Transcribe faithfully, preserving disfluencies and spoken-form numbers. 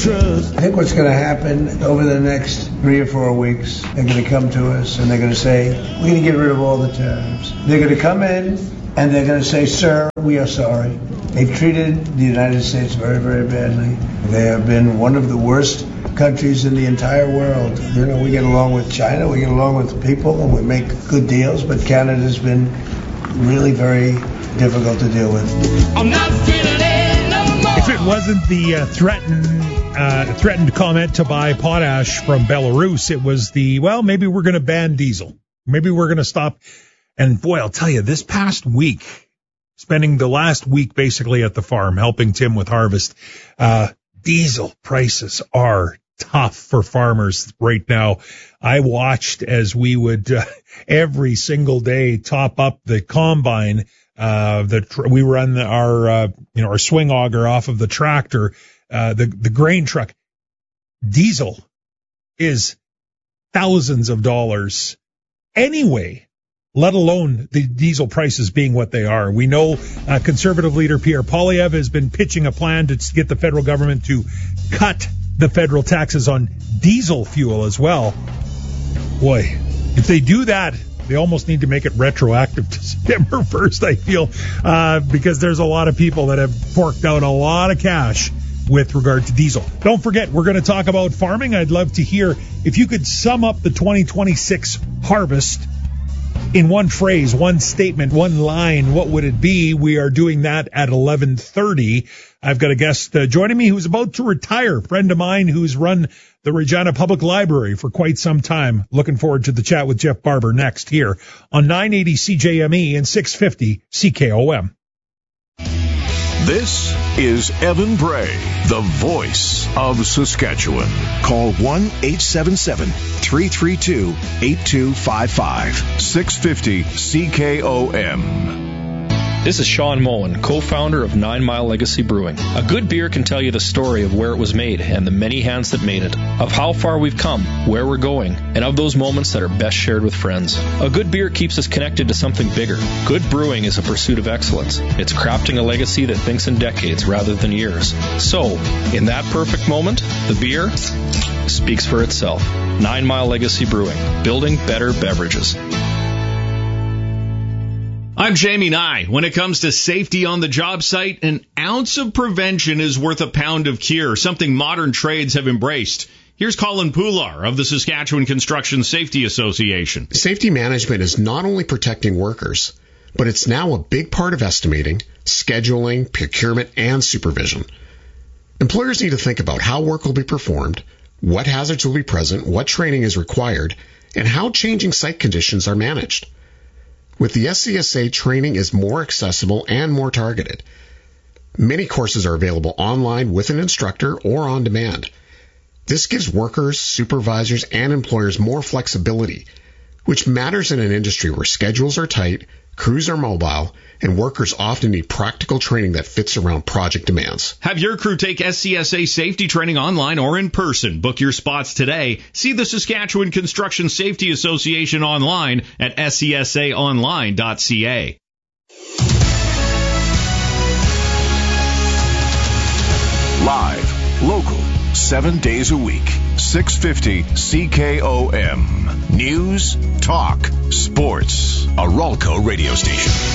truth. I think what's going to happen over the next three or four weeks, they're going to come to us and they're going to say, we're going to get rid of all the tariffs. They're going to come in and they're going to say, sir, we are sorry. They've treated the United States very, very badly. They have been one of the worst countries in the entire world. You know, we get along with China, we get along with people, and we make good deals, but Canada's been really very difficult to deal with. I'm not feeling it no more. If it wasn't the uh, threatened, uh, threatened comment to buy potash from Belarus, it was the, well, maybe we're going to ban diesel. Maybe we're going to stop. And boy, I'll tell you, this past week, spending the last week basically at the farm, helping Tim with harvest, uh, diesel prices are tough for farmers right now. I watched as we would uh, every single day top up the combine. Uh, the tr- we run the, our uh, you know our swing auger off of the tractor, uh, the the grain truck. Diesel is thousands of dollars anyway, let alone the diesel prices being what they are. We know uh, Conservative leader Pierre Poilievre has been pitching a plan to get the federal government to cut the federal taxes on diesel fuel as well. Boy, if they do that, they almost need to make it retroactive to September first, I feel, uh, because there's a lot of people that have forked out a lot of cash with regard to diesel. Don't forget, we're going to talk about farming. I'd love to hear if you could sum up the twenty twenty-six harvest in one phrase, one statement, one line. What would it be? We are doing that at eleven thirty. I've got a guest uh, joining me who's about to retire, a friend of mine who's run the Regina Public Library for quite some time. Looking forward to the chat with Jeff Barber next here on nine eighty C J M E and six fifty C K O M. This is Evan Bray, the voice of Saskatchewan. Call one eight seven seven, three three two, eight two five five. six fifty C K O M. This is Sean Moen, co-founder of Nine Mile Legacy Brewing. A good beer can tell you the story of where it was made and the many hands that made it, of how far we've come, where we're going, and of those moments that are best shared with friends. A good beer keeps us connected to something bigger. Good brewing is a pursuit of excellence. It's crafting a legacy that thinks in decades rather than years. So, in that perfect moment, the beer speaks for itself. Nine Mile Legacy Brewing, building better beverages. I'm Jamie Nye. When it comes to safety on the job site, an ounce of prevention is worth a pound of cure, something modern trades have embraced. Here's Colin Poular of the Saskatchewan Construction Safety Association. Safety management is not only protecting workers, but it's now a big part of estimating, scheduling, procurement, and supervision. Employers need to think about how work will be performed, what hazards will be present, what training is required, and how changing site conditions are managed. With the S C S A, training is more accessible and more targeted. Many courses are available online with an instructor or on demand. This gives workers, supervisors, and employers more flexibility, which matters in an industry where schedules are tight, crews are mobile, and workers often need practical training that fits around project demands. Have your crew take S C S A safety training online or in person. Book your spots today. See the Saskatchewan Construction Safety Association online at s c s a online dot c a. Live, local, seven days a week. six fifty C K O M. News, talk, sports. A Ralco radio station.